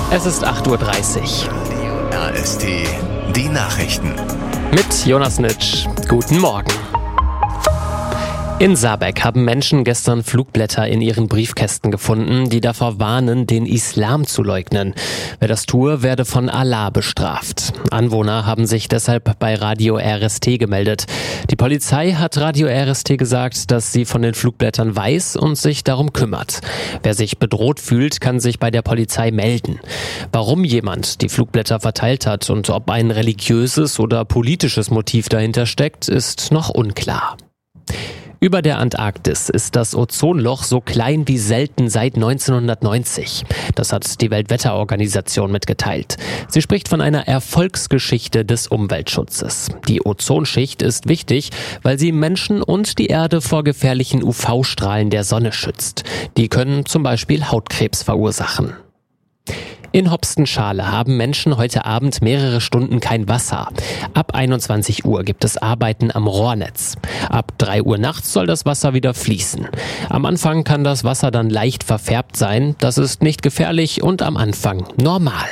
Es ist 8:30 Uhr. RST, die Nachrichten. Mit Jonas Nitsch. Guten Morgen. In Saarbeck haben Menschen gestern Flugblätter in ihren Briefkästen gefunden, die davor warnen, den Islam zu leugnen. Wer das tue, werde von Allah bestraft. Anwohner haben sich deshalb bei Radio RST gemeldet. Die Polizei hat Radio RST gesagt, dass sie von den Flugblättern weiß und sich darum kümmert. Wer sich bedroht fühlt, kann sich bei der Polizei melden. Warum jemand die Flugblätter verteilt hat und ob ein religiöses oder politisches Motiv dahinter steckt, ist noch unklar. Über der Antarktis ist das Ozonloch so klein wie selten seit 1990. Das hat die Weltwetterorganisation mitgeteilt. Sie spricht von einer Erfolgsgeschichte des Umweltschutzes. Die Ozonschicht ist wichtig, weil sie Menschen und die Erde vor gefährlichen UV-Strahlen der Sonne schützt. Die können zum Beispiel Hautkrebs verursachen. In Hopstenschale haben Menschen heute Abend mehrere Stunden kein Wasser. Ab 21 Uhr gibt es Arbeiten am Rohrnetz. Ab 3 Uhr nachts soll das Wasser wieder fließen. Am Anfang kann das Wasser dann leicht verfärbt sein. Das ist nicht gefährlich und am Anfang normal.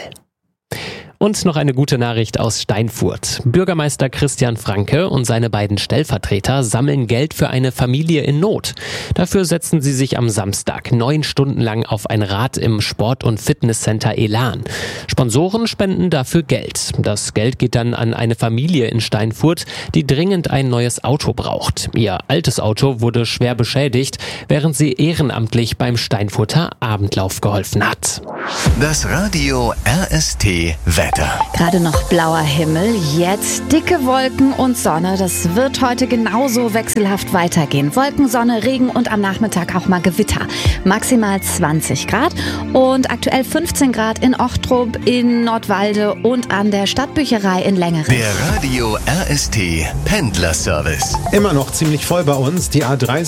Und noch eine gute Nachricht aus Steinfurt. Bürgermeister Christian Franke und seine beiden Stellvertreter sammeln Geld für eine Familie in Not. Dafür setzen sie sich am Samstag 9 Stunden lang auf ein Rad im Sport- und Fitnesscenter Elan. Sponsoren spenden dafür Geld. Das Geld geht dann an eine Familie in Steinfurt, die dringend ein neues Auto braucht. Ihr altes Auto wurde schwer beschädigt, während sie ehrenamtlich beim Steinfurter Abendlauf geholfen hat. Das Radio RST Wetter. Gerade noch blauer Himmel, jetzt dicke Wolken und Sonne. Das wird heute genauso wechselhaft weitergehen. Wolken, Sonne, Regen und am Nachmittag auch mal Gewitter. Maximal 20 Grad und aktuell 15 Grad in Ochtrup, in Nordwalde und an der Stadtbücherei in Längerich. Der Radio RST Pendlerservice. Immer noch ziemlich voll bei uns. Die A3